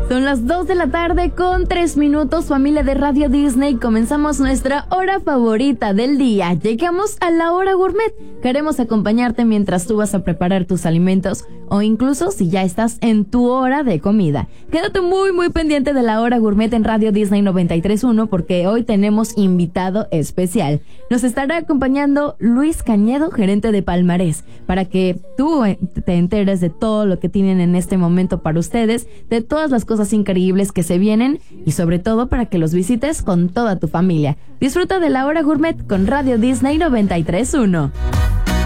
Son las 2 de la tarde con 3 minutos, familia de Radio Disney. Comenzamos nuestra hora favorita del día. Llegamos a la hora gourmet. Queremos acompañarte mientras tú vas a preparar tus alimentos o incluso si ya estás en tu hora de comida. Quédate muy pendiente de la hora gourmet en Radio Disney 93.1 porque hoy tenemos invitado especial. Nos estará acompañando Luis Cañedo, gerente de Palmarés, para que tú te enteres de todo lo que tienen en este momento para ustedes, de todas las cosas increíbles que se vienen y sobre todo para que los visites con toda tu familia. Disfruta de la hora gourmet con Radio Disney 93.1.